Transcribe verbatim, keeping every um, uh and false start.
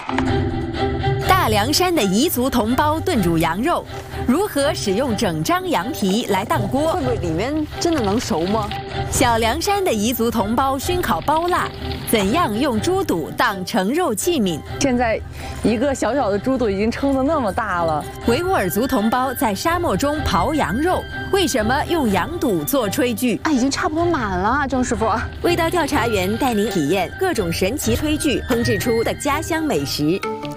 大凉山的彝族同胞炖煮羊肉，如何使用整张羊皮来当锅？ 会不会里面真的能熟吗？ 小凉山的彝族同胞熏烤包腊，怎样用猪肚当盛肉器皿？ 现在一个小小的猪肚已经撑得那么大了。 维吾尔族同胞在沙漠中刨羊肉，为什么用羊肚做炊具？ 啊，已经差不多满了，郑师傅。 味道调查员带您体验各种神奇炊具烹制出的家乡美食。